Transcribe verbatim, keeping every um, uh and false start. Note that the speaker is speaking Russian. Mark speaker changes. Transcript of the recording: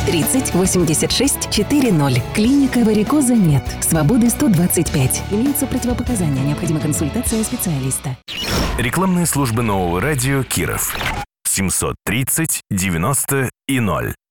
Speaker 1: тридцать восемьдесят шесть сорок. Клиника варикоза нет. Свободы сто двадцать пять. Имеются противопоказания. Необходима консультация специалиста.
Speaker 2: Рекламные службы Нового радио Киров. семьсот тридцать девяносто и ноль.